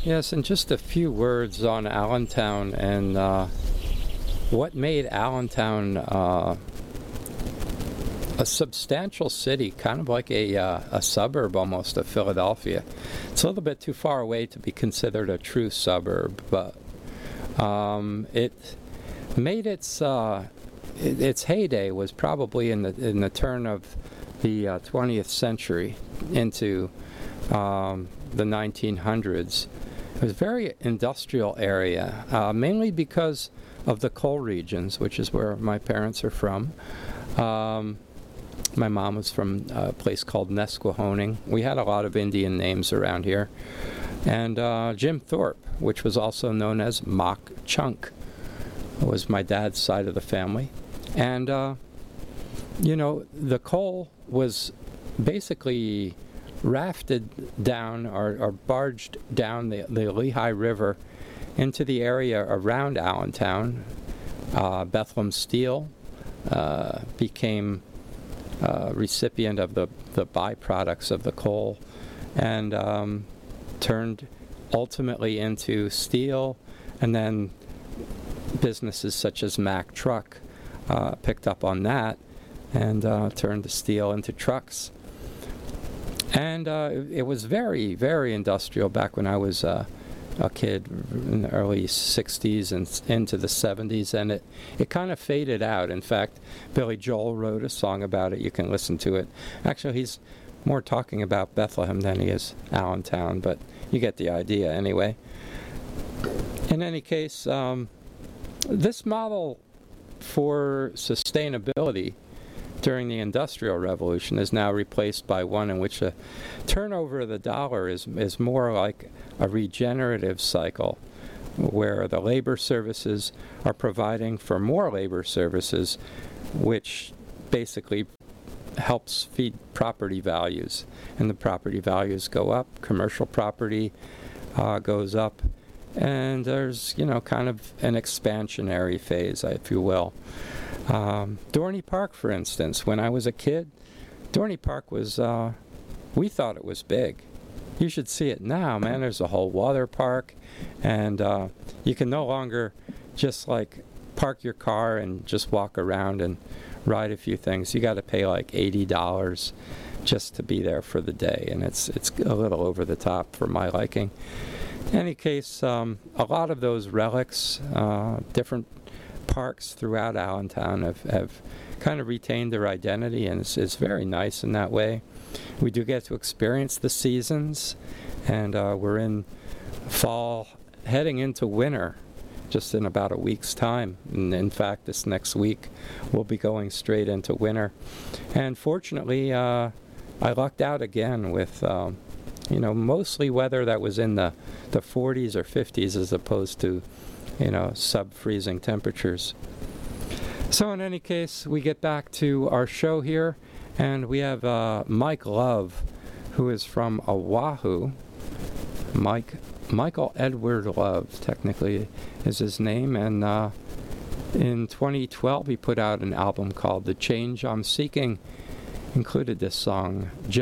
Yes, and just a few words on Allentown and what made Allentown a substantial city, kind of like a suburb almost of Philadelphia. It's a little bit too far away to be considered a true suburb, but it made its heyday was probably in the turn of the 20th century into the 1900s. It was a very industrial area, mainly because of the coal regions, which is where my parents are from. My mom was from a place called Nesquehoning. We had a lot of Indian names around here. And Jim Thorpe, which was also known as Mock Chunk, was my dad's side of the family. And, the coal was basically rafted down or barged down the Lehigh River into the area around Allentown. Bethlehem Steel became recipient of the byproducts of the coal and turned ultimately into steel, and then businesses such as Mack Truck picked up on that and turned the steel into trucks. And it was very, very industrial back when I was a kid in the early 60s and into the 70s, and it kind of faded out. In fact, Billy Joel wrote a song about it. You can listen to it. Actually, he's more talking about Bethlehem than he is Allentown, but you get the idea anyway. In any case, this model for sustainability during the Industrial Revolution is now replaced by one in which the turnover of the dollar is more like a regenerative cycle, where the labor services are providing for more labor services, which basically helps feed property values. And the property values go up, commercial property goes up, and there's, kind of an expansionary phase, if you will. Dorney Park, for instance, when I was a kid, Dorney Park was, we thought it was big. You should see it now, man. There's a whole water park, and you can no longer just park your car and just walk around and ride a few things. You got to pay like $80 just to be there for the day, and it's a little over the top for my liking. In any case, a lot of those relics, different parks throughout Allentown have kind of retained their identity, and it's very nice in that way. We do get to experience the seasons, and we're in fall, heading into winter, just in about a week's time. And in fact, this next week, we'll be going straight into winter. And fortunately, I lucked out again with, mostly weather that was in the 40s or 50s as opposed to sub-freezing temperatures. So in any case, we get back to our show here, and we have Mike Love, who is from Oahu. Michael Edward Love, technically, is his name, and in 2012 he put out an album called The Change I'm Seeking, included this song,